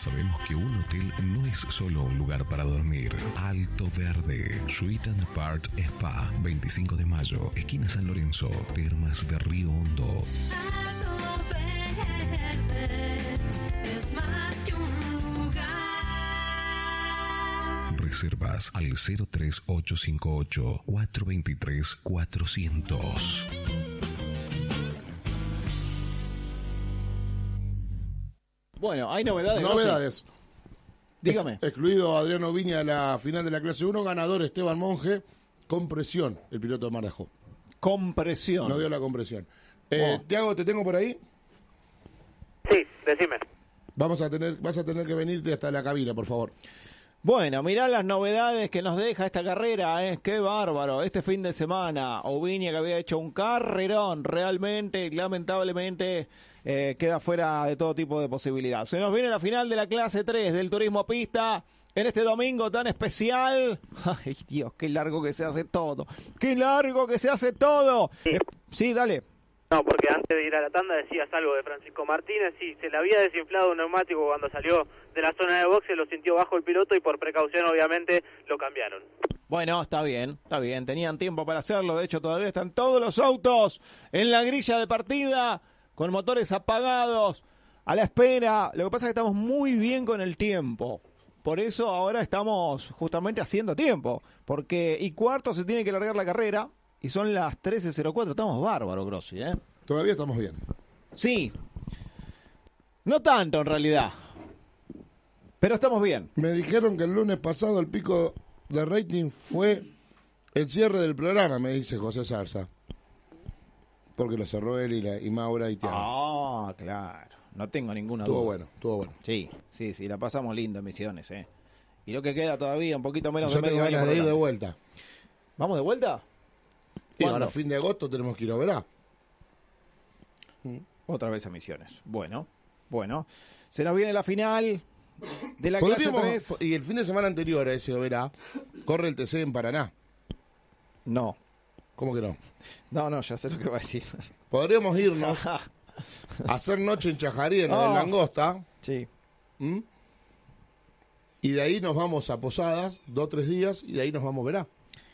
Sabemos que un hotel no es solo un lugar para dormir. Alto Verde, Suite and Part Spa, 25 de mayo, esquina San Lorenzo, Termas de Río Hondo. Alto Verde es más que un lugar. Reservas al 03858 423 400. Bueno, hay novedades. Novedades. Dígame. Excluido Adriano Viña de la final de la clase 1, ganador Esteban Monge, compresión, el piloto de Mar de Ajó. Compresión. No dio la compresión. Oh. Tiago, ¿te tengo por ahí? Sí, decime. Vas a tener que venirte hasta la cabina, por favor. Bueno, mirá las novedades que nos deja esta carrera, ¿eh? Qué bárbaro. Este fin de semana, Oviña, que había hecho un carrerón, realmente, lamentablemente, queda fuera de todo tipo de posibilidad. Se nos viene la final de la clase 3 del turismo pista en este domingo tan especial. Ay, Dios, qué largo que se hace todo. ¡Qué largo que se hace todo! Sí. Sí, dale. No, porque antes de ir a la tanda decías algo de Francisco Martínez, sí, se le había desinflado un neumático cuando salió de la zona de boxe, lo sintió bajo el piloto y por precaución obviamente lo cambiaron. Bueno, está bien, tenían tiempo para hacerlo, de hecho todavía están todos los autos en la grilla de partida, con motores apagados, a la espera. Lo que pasa es que estamos muy bien con el tiempo, por eso ahora estamos justamente haciendo tiempo, porque y cuarto se tiene que largar la carrera, y son las 13:04, estamos bárbaros, Grossi, ¿eh? Todavía estamos bien. Sí, no tanto en realidad, pero estamos bien. Me dijeron que el lunes pasado el pico de rating fue el cierre del programa, me dice José Zarza. Porque lo cerró él y Maura y Tiago. Ah, claro, no tengo ninguna duda. Estuvo bueno. Sí, la pasamos lindo en Misiones, ¿eh? Y lo que queda todavía, un poquito menos Yo de medio tengo año ganas por de ir de delante. vuelta. ¿Vamos de vuelta? Y ¿Cuándo? ahora, fin de agosto, tenemos que ir a Verá. Otra vez a Misiones. Bueno. Se nos viene la final de la clase 3. Y el fin de semana anterior a ese Verá, corre el TC en Paraná. No, ¿Cómo que no? ya sé lo que va a decir. Podríamos irnos a hacer noche en Chajarí, en Oh. Langosta. Sí. ¿Mm? Y de ahí nos vamos a Posadas, 2 o 3 días, y de ahí nos vamos a Verá.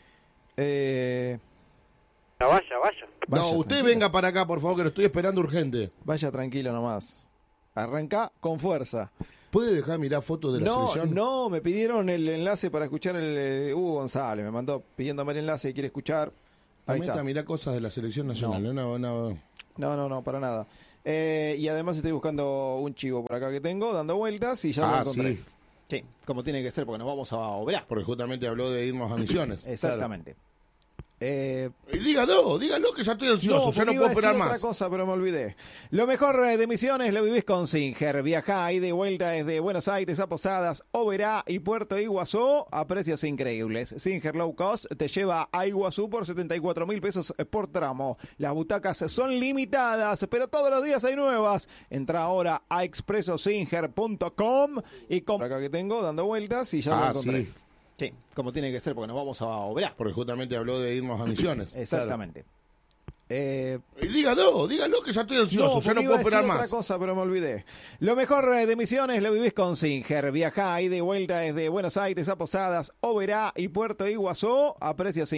Vaya. No, Vaya, usted tranquilo. venga para acá, por favor, que lo estoy esperando urgente. Vaya tranquilo nomás. Arranca con fuerza. ¿Puede dejar de mirar fotos de la selección? No, me pidieron el enlace para escuchar el Hugo González. Me mandó pidiéndome el enlace y quiere escuchar. Ahí También está. está, mirá cosas de la selección nacional. No, para nada. Y además estoy buscando un chivo por acá que tengo, dando vueltas y ya lo encontré. Sí, Sí, como tiene que ser, porque nos vamos a Oberá. porque justamente habló de irnos a Misiones. Exactamente. Y dígalo, que ya estoy ansioso, ya no puedo esperar otra más. cosa, pero me olvidé. Lo mejor de Misiones lo vivís con Singer. Viajá y de vuelta desde Buenos Aires a Posadas, Oberá y Puerto Iguazú a precios increíbles. Singer Low Cost te lleva a Iguazú por 74.000 pesos por tramo. Las butacas son limitadas, pero todos los días hay nuevas. Entra ahora a expresosinger.com y compra acá que tengo dando vueltas y ya lo encontré. Sí, Sí, como tiene que ser, porque nos vamos a Oberá. porque justamente habló de irnos a Misiones. Exactamente. Y dígalo, que ya estoy ansioso, ya no puedo esperar otra más. cosa, pero me olvidé. Lo mejor de Misiones lo vivís con Singer. Viajá y de vuelta desde Buenos Aires a Posadas, Oberá y Puerto Iguazú a precios